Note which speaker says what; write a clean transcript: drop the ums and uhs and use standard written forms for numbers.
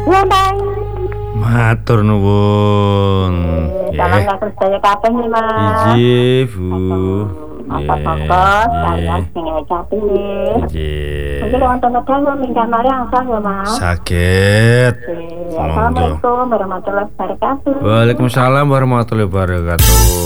Speaker 1: Nggih,
Speaker 2: Matur nuwun.
Speaker 1: salam ngatur sedaya kabeh nih, Mas.
Speaker 2: Iji, Bu.
Speaker 1: Monggo-monggo kalian sing ngecati nggih.
Speaker 2: Iji.
Speaker 1: Mungkin wonten wedang minggah mari angsal ya, Mas.
Speaker 2: Saged. Monggo.
Speaker 1: Assalamualaikum warahmatullahi wabarakatuh.
Speaker 2: Waalaikumsalam warahmatullahi wabarakatuh.